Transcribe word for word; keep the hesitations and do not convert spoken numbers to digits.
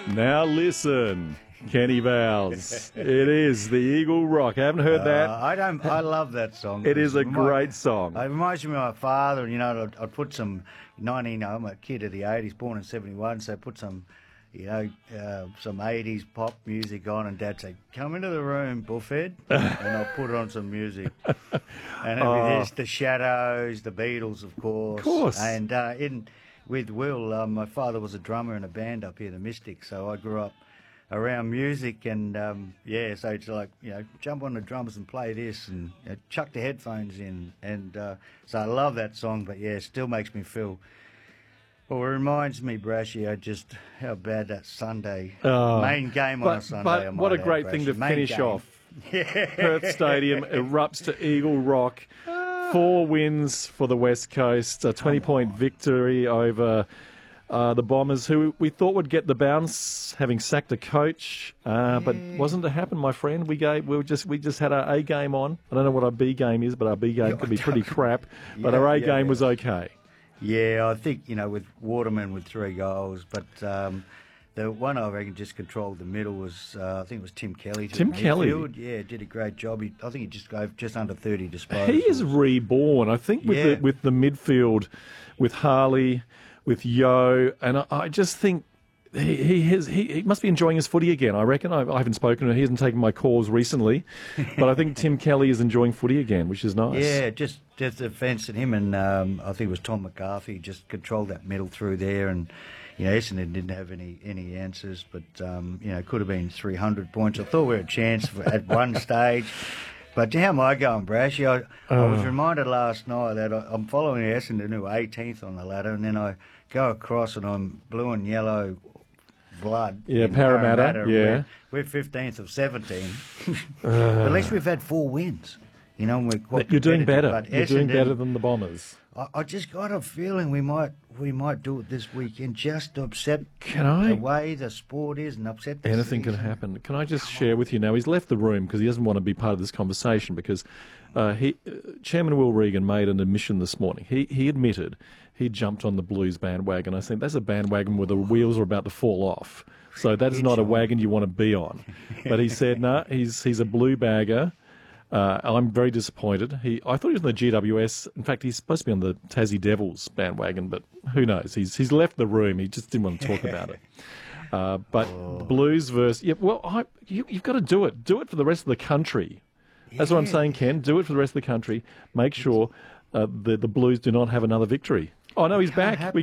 Now listen, Kenny Bowles. It is the Eagle Rock. I haven't heard Uh, that. I don't. I love that song. It is a remi- great song. It reminds me of my father. And, you know, I'd, I'd put some nineteen. I'm a kid of the eighties, born in seventy-one, so I put some, you know, uh, some eighties pop music on, and Dad said, "Come into the room, Buffett," and I'll put on some music. And Oh. there's the Shadows, the Beatles, of course, Of course. and uh, in with Will, um, my father was a drummer in a band up here, the Mystics, so I grew up around music, and um, yeah, so it's like, you know, jump on the drums and play this, and you know, chuck the headphones in, and uh, so I love that song. But yeah, it still makes me feel. Well, it reminds me, Brashio, just how bad that Sunday Oh. main game on But, a Sunday. but I what a might great add, thing to Brashio. Main finish game. off. Perth Stadium erupts to Eagle Rock. Four wins for the West Coast. A twenty-point victory over uh, the Bombers, who we thought would get the bounce, having sacked a coach, uh, but wasn't to happen, my friend. We gave, we were just, we just had our A game on. I don't know what our B game is, but our B game could be pretty crap. But Yeah, our A yeah, game yeah. was okay. Yeah, I think, you know, with Waterman with three goals, but um, the one I reckon just controlled the middle was, uh, I think it was Tim Kelly. to Tim the Kelly. midfield. Yeah, did a great job. He, I think he just gave just under thirty disposals. He is reborn. I think with Yeah. the, with the midfield, with Harley, with Yo, and I, I just think he he, has, he he must be enjoying his footy again. I reckon. I, I haven't spoken to him. He hasn't taken my calls recently, but I think Tim Kelly is enjoying footy again, which is nice. Yeah, just just defence and him and um, I think it was Tom McCarthy just controlled that middle through there, and you know Essendon didn't have any any answers, but um, you know could have been three hundred points. I thought we were a chance for, at one stage. But how am I going, Brash? I, I was reminded last night that I, I'm following Essendon, who are eighteenth on the ladder, and then I go across and I'm blue and yellow blood. Yeah, in Parramatta, Parramatta. yeah. We're, we're fifteenth of seventeen. But at least we've had four wins. You know, and we're quite You're doing competitive. better. But You're doing Essendon, better than the Bombers. I, I just got a feeling we might we might do it this weekend just to upset Can I? the way the sport is and upset the Anything can season. happen. Can I just share with you now? He's left the room because he doesn't want to be part of this conversation. Because uh, he, uh, Chairman Will Regan made an admission this morning. He he admitted he jumped on the Blues bandwagon. I think that's a bandwagon where the wheels are about to fall off. So that is not a wagon you want to be on. But he said, no, nah, he's he's a blue bagger. Uh, I'm very disappointed. He, I thought he was on the G W S. In fact, he's supposed to be on the Tassie Devils bandwagon, but who knows? He's he's left the room. He just didn't want to talk about it. Uh, but Oh. Blues versus yeah, well, I, you, you've got to do it. Do it for the rest of the country. That's what I'm Yeah. saying, Ken. Do it for the rest of the country. Make sure uh, the the Blues do not have another victory. Oh no, he's Can't back. happen. We